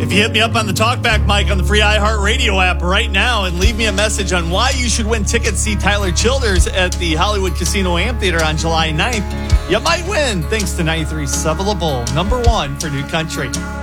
If you hit me up on the talkback mic on the free iHeartRadio app right now and leave me a message on why you should win tickets to see Tyler Childers at the Hollywood Casino Amphitheater on July 9th, you might win thanks to 93.7 The Bull, number one for New Country.